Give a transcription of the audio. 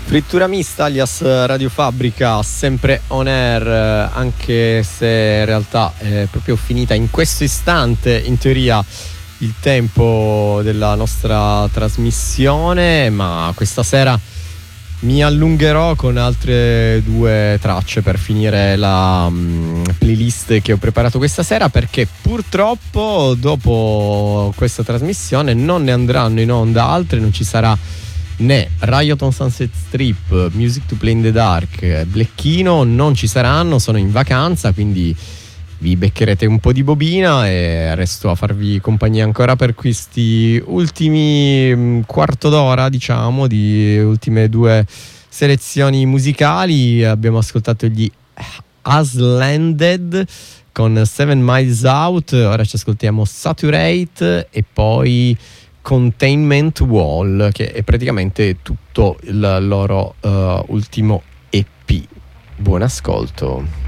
Frittura mista alias Radio Fabbrica, sempre on air, anche se in realtà è proprio finita in questo istante, in teoria, il tempo della nostra trasmissione, ma questa sera mi allungherò con altre 2 tracce per finire la playlist che ho preparato questa sera, perché purtroppo dopo questa trasmissione non ne andranno in onda altre, non ci sarà né Riot on Sunset Strip, Music to Play in the Dark, Blecchino non ci saranno, sono in vacanza, quindi vi beccherete un po' di bobina e resto a farvi compagnia ancora per questi ultimi quarto d'ora, diciamo, di ultime 2 selezioni musicali. Abbiamo ascoltato gli Aslanded con 7 Miles Out, ora ci ascoltiamo Saturate e poi Containment Wall, che è praticamente tutto il loro ultimo EP. Buon ascolto.